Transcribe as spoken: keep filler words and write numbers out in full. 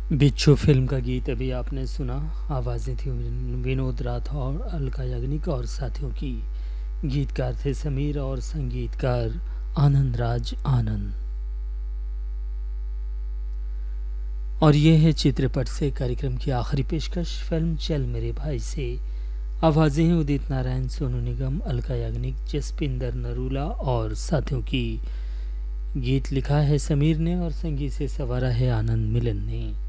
बिच्छू फिल्म का गीत अभी आपने सुना। आवाज़ें थी विनोद राठौर, अलका याग्निक और साथियों की। गीतकार थे समीर और संगीतकार आनंद राज आनंद। और ये है चित्रपट से कार्यक्रम की आखिरी पेशकश फिल्म चल मेरे भाई से। आवाज़ें हैं उदित नारायण, सोनू निगम, अलका याग्निक, जसपिंदर नरूला और साथियों की। गीत लिखा है समीर ने और संगीत से संवारा है आनंद मिलन ने।